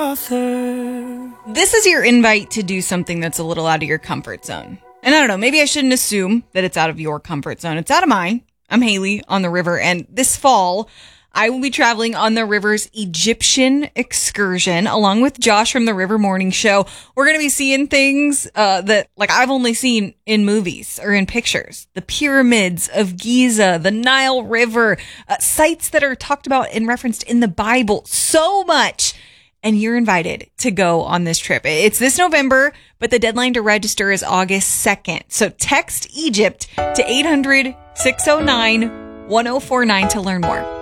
author. This is your invite to do something that's a little out of your comfort zone. And I don't know, maybe I shouldn't assume that it's out of your comfort zone. It's out of mine. I'm Haley on the river, and this fall, I will be traveling on the river's Egyptian excursion along with Josh from the River Morning Show. We're going to be seeing things that I've only seen in movies or in pictures. The pyramids of Giza, the Nile River, sites that are talked about and referenced in the Bible. So much. And you're invited to go on this trip. It's this November, but the deadline to register is August 2nd. So text Egypt to 800-609-1049 to learn more.